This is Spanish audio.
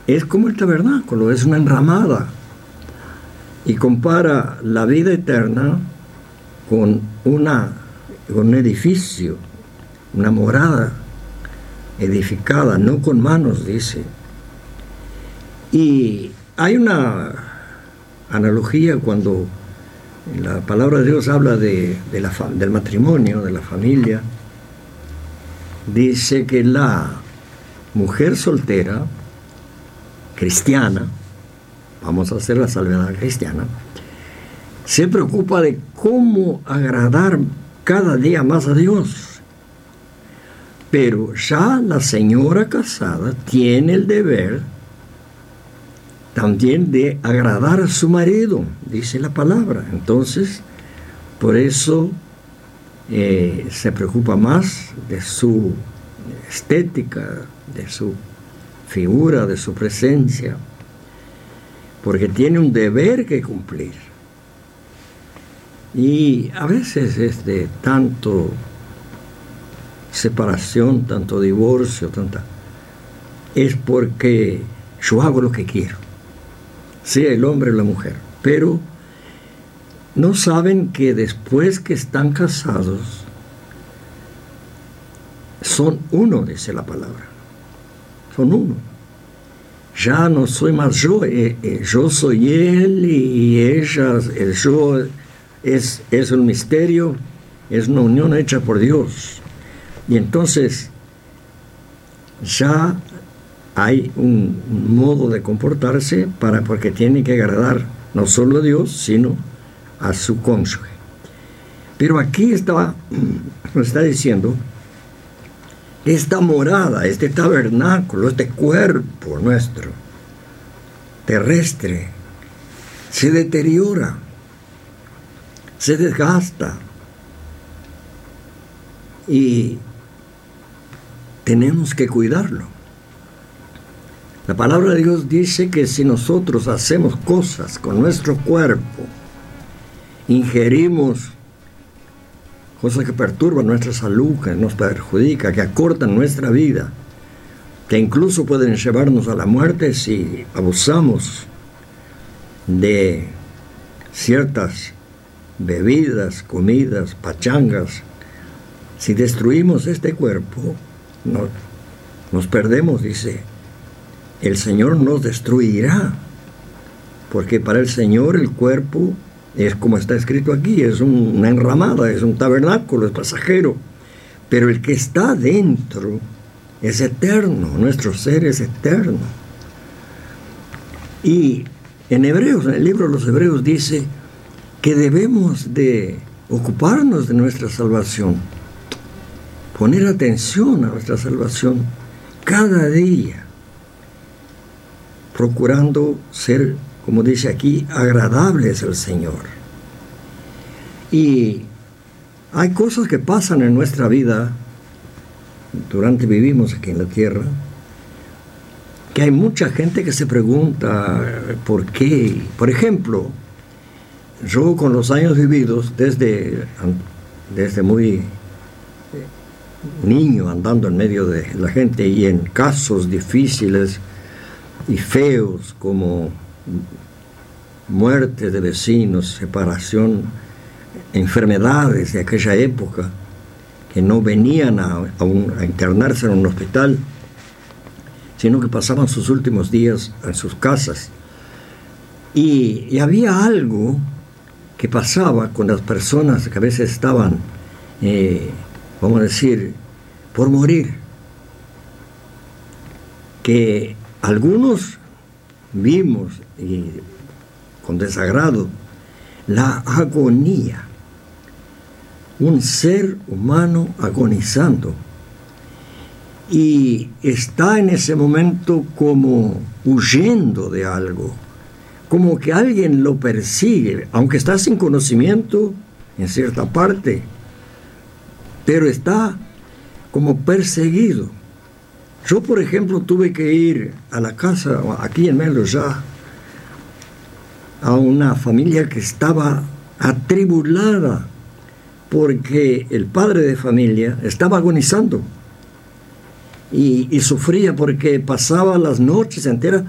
es como el tabernáculo, es una enramada. Y compara la vida eterna con un edificio, una morada edificada, no con manos, dice. Y hay una analogía cuando la palabra de Dios habla del matrimonio, de la familia. Dice que la mujer soltera, cristiana, vamos a hacer la salvedad cristiana, se preocupa de cómo agradar cada día más a Dios. Pero ya la señora casada tiene el deber también de agradar a su marido, dice la palabra. Entonces, por eso se preocupa más de su estética, de su figura, de su presencia, porque tiene un deber que cumplir. Y a veces tanto separación, tanto divorcio, es porque yo hago lo que quiero, sea el hombre o la mujer, pero no saben que después que están casados son uno, dice la palabra, son uno. Ya no soy más yo, yo soy él y ella, el yo es un misterio, es una unión hecha por Dios. Y entonces ya hay un modo de comportarse porque tiene que agradar no solo a Dios, sino a su cónyuge. Pero aquí nos está diciendo, esta morada, este tabernáculo, este cuerpo nuestro, terrestre, se deteriora, se desgasta, y tenemos que cuidarlo. La palabra de Dios dice que si nosotros hacemos cosas con nuestro cuerpo, ingerimos cosas que perturban nuestra salud, que nos perjudican, que acortan nuestra vida, que incluso pueden llevarnos a la muerte si abusamos de ciertas bebidas, comidas, pachangas. Si destruimos este cuerpo, nos perdemos, dice. El Señor nos destruirá, porque para el Señor el cuerpo es como está escrito aquí, es una enramada, es un tabernáculo, es pasajero, pero el que está dentro es eterno, nuestro ser es eterno. Y en Hebreos, en el libro de los Hebreos dice que debemos de ocuparnos de nuestra salvación, poner atención a nuestra salvación cada día, procurando ser, como dice aquí, agradables al Señor. Y hay cosas que pasan en nuestra vida durante vivimos aquí en la tierra, que hay mucha gente que se pregunta por qué. Por ejemplo, yo con los años vividos, desde muy niño andando en medio de la gente y en casos difíciles y feos como muerte de vecinos, separación, enfermedades de aquella época que no venían a internarse en un hospital, sino que pasaban sus últimos días en sus casas. Y había algo que pasaba con las personas que a veces estaban, vamos a decir, por morir, que algunos vimos y con desagrado la agonía, un ser humano agonizando, y está en ese momento como huyendo de algo, como que alguien lo persigue, aunque está sin conocimiento en cierta parte, pero está como perseguido. Yo, por ejemplo, tuve que ir a la casa, aquí en Melo ya, a una familia que estaba atribulada porque el padre de familia estaba agonizando y sufría porque pasaba las noches enteras